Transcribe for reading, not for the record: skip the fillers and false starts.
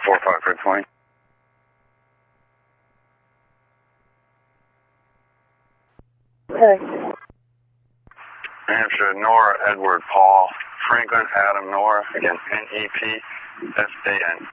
45320. Hello. New Hampshire, Nora, Edward, Paul, Franklin, Adam, Nora, again, NEPSAN.